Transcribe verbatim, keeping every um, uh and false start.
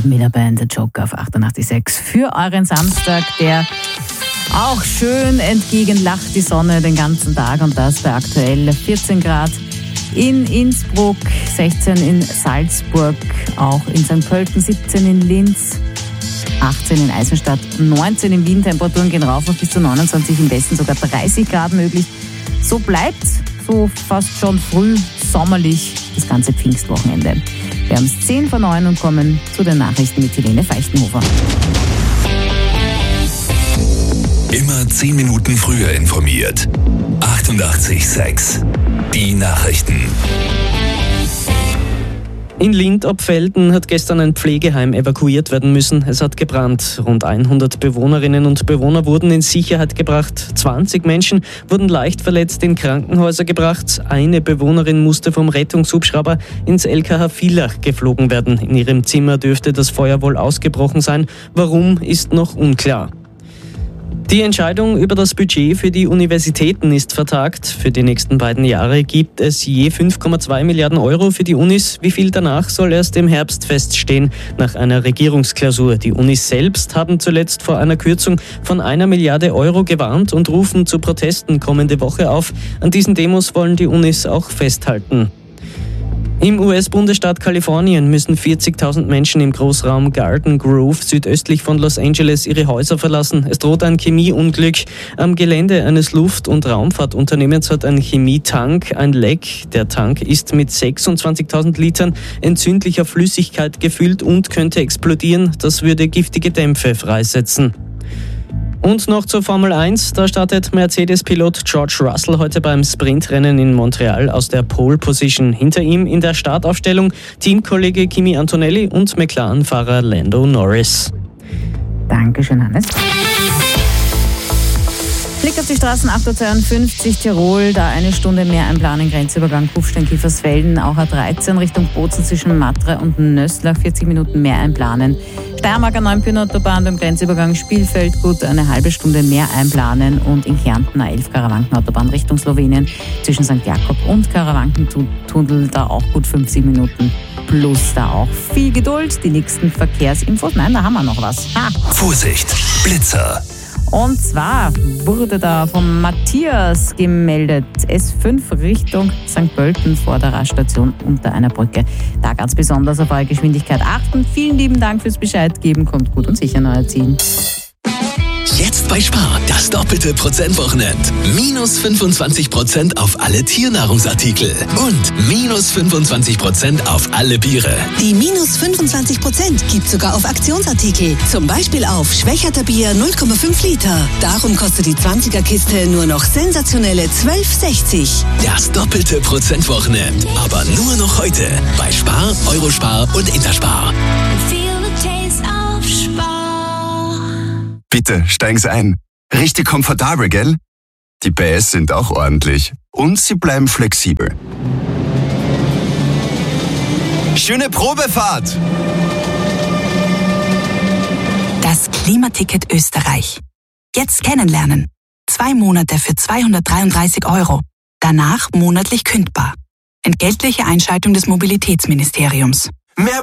Millerband, der Joker auf achtundachtzig Komma sechs für euren Samstag, der auch schön entgegenlacht die Sonne den ganzen Tag und das bei aktuell vierzehn Grad in Innsbruck, sechzehn in Salzburg, auch in Sankt Pölten, siebzehn in Linz, achtzehn in Eisenstadt, neunzehn in Wien. Temperaturen gehen rauf auf bis zu neunundzwanzig, im Westen sogar dreißig Grad möglich. So bleibt's, so fast schon früh sommerlich das ganze Pfingstwochenende. Wir haben es zehn vor neun und kommen zu den Nachrichten mit Helene Feichtenhofer. Immer zehn Minuten früher informiert. achtundachtzig Komma sechs. Die Nachrichten. In Lindt-Obfelden hat gestern ein Pflegeheim evakuiert werden müssen. Es hat gebrannt. Rund hundert Bewohnerinnen und Bewohner wurden in Sicherheit gebracht. zwanzig Menschen wurden leicht verletzt in Krankenhäuser gebracht. Eine Bewohnerin musste vom Rettungshubschrauber ins L K H Villach geflogen werden. In ihrem Zimmer dürfte das Feuer wohl ausgebrochen sein. Warum, ist noch unklar. Die Entscheidung über das Budget für die Universitäten ist vertagt. Für die nächsten beiden Jahre gibt es je fünf Komma zwei Milliarden Euro für die Unis. Wie viel danach soll erst im Herbst feststehen, nach einer Regierungsklausur. Die Unis selbst haben zuletzt vor einer Kürzung von einer Milliarde Euro gewarnt und rufen zu Protesten kommende Woche auf. An diesen Demos wollen die Unis auch festhalten. Im U S-Bundesstaat Kalifornien müssen vierzigtausend Menschen im Großraum Garden Grove südöstlich von Los Angeles ihre Häuser verlassen. Es droht ein Chemieunglück. Am Gelände eines Luft- und Raumfahrtunternehmens hat ein Chemietank ein Leck. Der Tank ist mit sechsundzwanzigtausend Litern entzündlicher Flüssigkeit gefüllt und könnte explodieren. Das würde giftige Dämpfe freisetzen. Und noch zur Formel eins, da startet Mercedes-Pilot George Russell heute beim Sprintrennen in Montreal aus der Pole Position. Hinter ihm in der Startaufstellung Teamkollege Kimi Antonelli und McLaren-Fahrer Lando Norris. Dankeschön, Hannes. Blick auf die Straßen, acht Uhr zweiundfünfzig Tirol, da eine Stunde mehr einplanen, Grenzübergang Kufstein-Kiefersfelden, auch A dreizehn Richtung Bozen zwischen Matra und Nöstlach, vierzig Minuten mehr einplanen. Steiermark A neun Autobahn beim Grenzübergang Spielfeld, gut eine halbe Stunde mehr einplanen und in Kärnten A elf Karawanken-Autobahn Richtung Slowenien zwischen Sankt Jakob und Karawankentunnel, da auch gut fünfzig Minuten. Plus da auch viel Geduld, die nächsten Verkehrsinfos, nein, da haben wir noch was. Ha. Vorsicht, Blitzer. Und zwar wurde da vom Matthias gemeldet, S fünf Richtung Sankt Pölten vor der Raststation unter einer Brücke. Da ganz besonders auf eure Geschwindigkeit achten. Vielen lieben Dank fürs Bescheid geben, kommt gut und sicher in euer Ziel. Jetzt bei Spar, das doppelte Prozentwochenend. Minus fünfundzwanzig Prozent auf alle Tiernahrungsartikel und minus fünfundzwanzig Prozent auf alle Biere. Die minus fünfundzwanzig Prozent gibt sogar auf Aktionsartikel. Zum Beispiel auf Schwächerter Bier null Komma fünf Liter. Darum kostet die zwanziger-Kiste nur noch sensationelle zwölf sechzig. Das doppelte Prozentwochenend. Aber nur noch heute. Bei Spar, Eurospar und Interspar. Bitte, steigen Sie ein. Richtig komfortabel, gell? Die P S sind auch ordentlich. Und sie bleiben flexibel. Schöne Probefahrt! Das Klimaticket Österreich. Jetzt kennenlernen. Zwei Monate für zweihundertdreiunddreißig Euro. Danach monatlich kündbar. Entgeltliche Einschaltung des Mobilitätsministeriums. Mehr